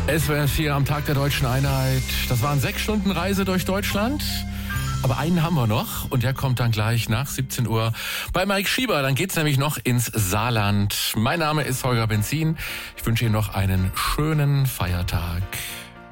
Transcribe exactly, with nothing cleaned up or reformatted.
S W R vier am Tag der Deutschen Einheit. Das waren sechs Stunden Reise durch Deutschland. Aber einen haben wir noch und der kommt dann gleich nach siebzehn Uhr bei Mike Schieber. Dann geht's nämlich noch ins Saarland. Mein Name ist Holger Benzin. Ich wünsche Ihnen noch einen schönen Feiertag.